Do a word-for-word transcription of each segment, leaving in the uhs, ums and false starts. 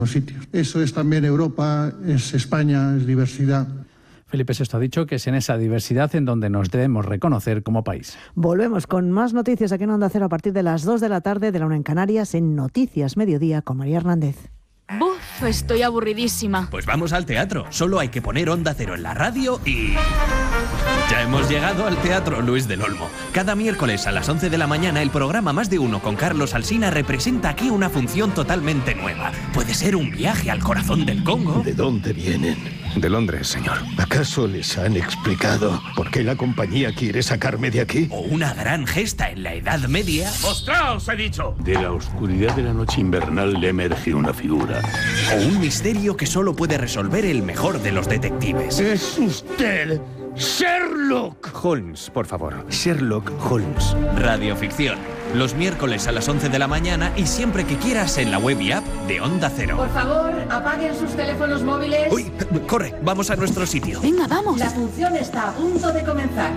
sitios. Eso es también Europa, es España, es diversidad. Felipe sexto ha dicho que es en esa diversidad en donde nos debemos reconocer como país. Volvemos con más noticias aquí en Onda Cero a partir de las dos de la tarde, de la una en Canarias, en Noticias Mediodía con María Hernández. Buf, estoy aburridísima. Pues vamos al teatro. Solo hay que poner Onda Cero en la radio y... ya hemos llegado al Teatro Luis del Olmo. Cada miércoles a las once de la mañana el programa Más de Uno con Carlos Alsina representa aquí una función totalmente nueva. Puede ser un viaje al corazón del Congo. ¿De dónde vienen? De Londres, señor. ¿Acaso les han explicado por qué la compañía quiere sacarme de aquí? O una gran gesta en la Edad Media. ¡Mostraos, he dicho! De la oscuridad de la noche invernal le emerge una figura. O un misterio que solo puede resolver el mejor de los detectives. ¡Es usted Sherlock Holmes, por favor. Sherlock Holmes. Radioficción. Los miércoles a las once de la mañana y siempre que quieras en la web y app de Onda Cero. Por favor, apaguen sus teléfonos móviles. ¡Uy! Corre, vamos a nuestro sitio. Venga, vamos. La función está a punto de comenzar.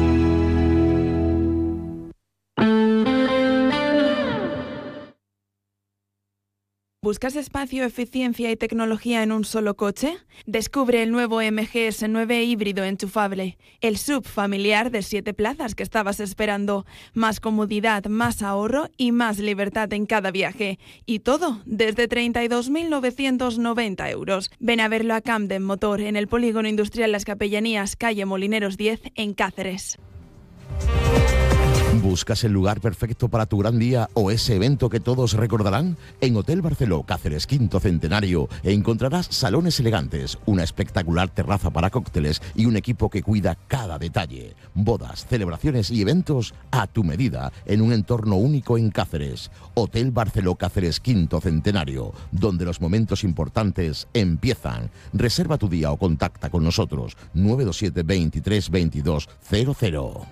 ¿Buscas espacio, eficiencia y tecnología en un solo coche? Descubre el nuevo M G S nueve híbrido enchufable, el S U V familiar de siete plazas que estabas esperando. Más comodidad, más ahorro y más libertad en cada viaje. Y todo desde treinta y dos mil novecientos noventa euros. Ven a verlo a Camden Motor en el Polígono Industrial Las Capellanías, calle Molineros diez, en Cáceres. ¿Buscas el lugar perfecto para tu gran día o ese evento que todos recordarán? En Hotel Barceló, Cáceres Quinto Centenario, encontrarás salones elegantes, una espectacular terraza para cócteles y un equipo que cuida cada detalle. Bodas, celebraciones y eventos a tu medida, en un entorno único en Cáceres. Hotel Barceló, Cáceres Quinto Centenario, donde los momentos importantes empiezan. Reserva tu día o contacta con nosotros. nueve dos siete, veintitrés, veintidós, cero cero.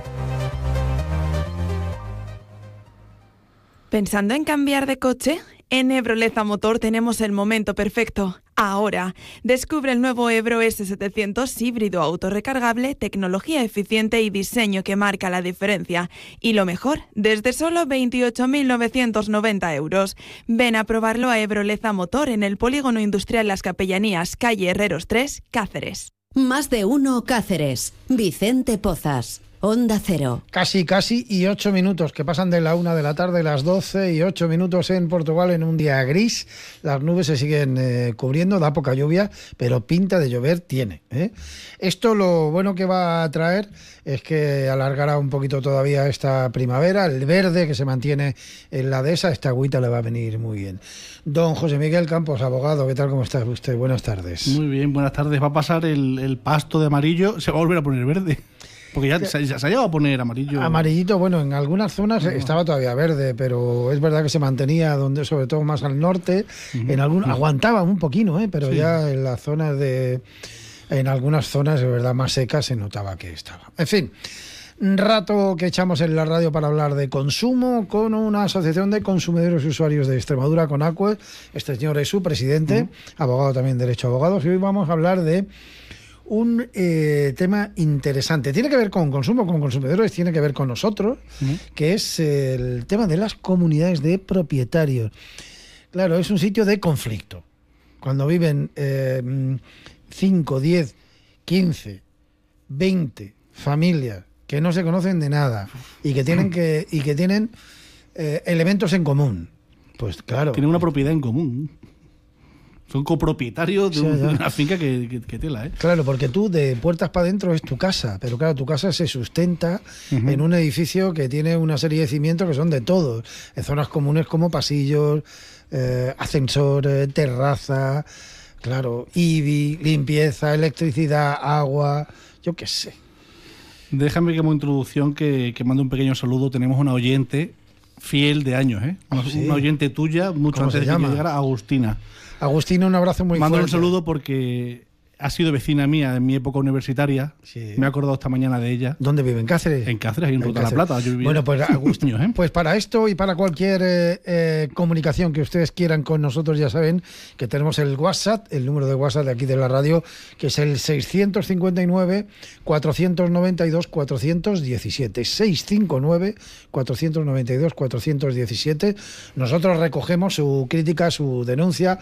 ¿Pensando en cambiar de coche? En Ebroleza Motor tenemos el momento perfecto. Ahora, descubre el nuevo Ebro ese setecientos híbrido autorrecargable, tecnología eficiente y diseño que marca la diferencia. Y lo mejor, desde solo veintiocho mil novecientos noventa euros. Ven a probarlo a Ebroleza Motor en el Polígono Industrial Las Capellanías, calle Herreros tres, Cáceres. Más de uno Cáceres. Vicente Pozas. Onda Cero. Casi, casi, y ocho minutos, que pasan de la una de la tarde, las doce y ocho minutos en Portugal en un día gris. Las nubes se siguen eh, cubriendo, da poca lluvia, pero pinta de llover tiene. ¿eh? Esto lo bueno que va a traer es que alargará un poquito todavía esta primavera. El verde que se mantiene en la dehesa, esta agüita le va a venir muy bien. Don José Miguel Campos, abogado, ¿qué tal? ¿Cómo está usted? Buenas tardes. Muy bien, buenas tardes. Va a pasar el, el pasto de amarillo, se va a volver a poner verde. Porque ya, ya, ya se ha llegado a poner amarillo. Amarillito, bueno, en algunas zonas no. estaba todavía verde, pero es verdad que se mantenía, donde sobre todo más al norte, uh-huh. en algún, uh-huh. aguantaba un poquito, ¿eh? pero sí. ya en las zonas de... En algunas zonas, de verdad, más secas se notaba que estaba. En fin, un rato que echamos en la radio para hablar de consumo con una asociación de consumidores y usuarios de Extremadura, con ACUE. Este señor es su presidente, uh-huh. abogado también, derecho a abogados, y hoy vamos a hablar de un eh, tema interesante. Tiene que ver con consumo, con consumidores, tiene que ver con nosotros, uh-huh. que es eh, el tema de las comunidades de propietarios. Claro, es un sitio de conflicto. Cuando viven eh, cinco, diez, quince, veinte familias que no se conocen de nada y que tienen, que, y que tienen eh, elementos en común, pues claro. Tienen una propiedad en común. Son copropietarios de, sí, un, de una finca que, que, que tela, ¿eh? Claro, porque tú de puertas para adentro es tu casa, pero claro, tu casa se sustenta uh-huh. en un edificio que tiene una serie de cimientos que son de todos, en zonas comunes como pasillos, eh, ascensor, eh, terraza, claro, I B I, limpieza, electricidad, agua, yo qué sé. Déjame que como introducción que, que mande un pequeño saludo. Tenemos una oyente fiel de años, ¿eh? Una, ¿sí? una oyente tuya, mucho antes de que llegara, Agustina. Agustina, un abrazo muy Mando fuerte. Mando un saludo porque ha sido vecina mía en mi época universitaria. Sí. Me he acordado esta mañana de ella. ¿Dónde vive? ¿En Cáceres? En Cáceres, en Ruta de la Plata. Yo bueno, pues, Agustín, ¿eh? pues para esto y para cualquier eh, eh, comunicación que ustedes quieran con nosotros, ya saben que tenemos el WhatsApp, el número de WhatsApp de aquí de la radio, que es el seiscientos cincuenta y nueve, cuatrocientos noventa y dos, cuatrocientos diecisiete. seiscientos cincuenta y nueve, cuatrocientos noventa y dos, cuatrocientos diecisiete. Nosotros recogemos su crítica, su denuncia,